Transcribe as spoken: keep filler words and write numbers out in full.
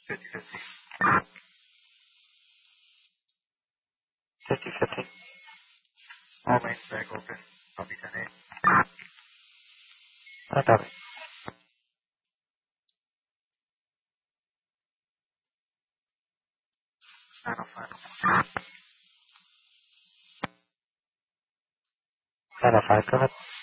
fifty fifty. fifty fifty. All lanes back open. Copy ten eight. I copy. Final, final. Final five, go ahead.